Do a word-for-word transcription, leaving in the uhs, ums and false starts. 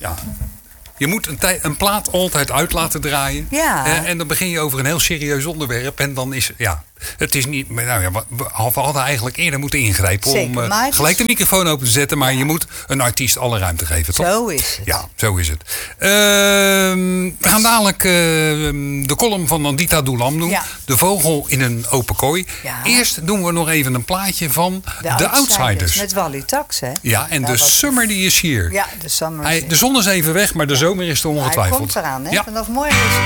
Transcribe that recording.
Ja. Je moet een, tij- een plaat altijd uit laten draaien. Ja. Uh, en dan begin je over een heel serieus onderwerp. En dan is ja, het is niet. Nou ja, we hadden eigenlijk eerder moeten ingrijpen. Zeker, om uh, gelijk de microfoon open te zetten. Maar ja. je moet een artiest alle ruimte geven, toch? Zo is het. Ja, zo is het. Uh, we gaan dadelijk uh, de column van Nandita Doulam doen. Ja. De vogel in een open kooi. Ja. Eerst doen we nog even een plaatje van De, de Outsiders. Outsiders. Met Wally Tax, hè? Ja, en de Summer die is hier. Ja, de Summer. Hij, de zon is even weg, maar de zomer is er ongetwijfeld. Hij komt eraan, hè? Ja. Vanaf morgen is